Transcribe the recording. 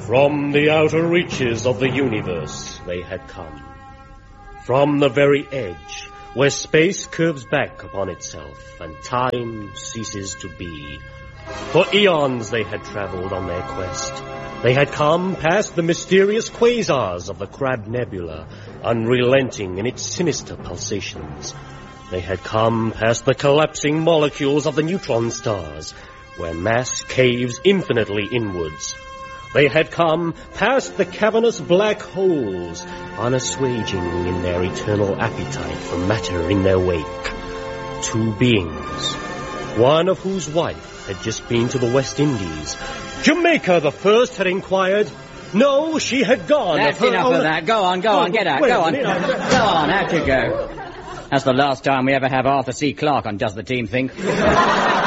From the outer reaches of the universe they had come. From the very edge, where space curves back upon itself and time ceases to be. For eons they had traveled on their quest. They had come past the mysterious quasars of the Crab Nebula, unrelenting in its sinister pulsations. They had come past the collapsing molecules of the neutron stars, where mass caves infinitely inwards. They had come past the cavernous black holes, unassuaging in their eternal appetite for matter in their wake. Two beings, one of whose wife had just been to the West Indies. Jamaica the first had inquired. No, she had gone. That's enough of that. Go on, get out, go on. Go on, out you go. That's the last time we ever have Arthur C. Clarke on Does the Team Think?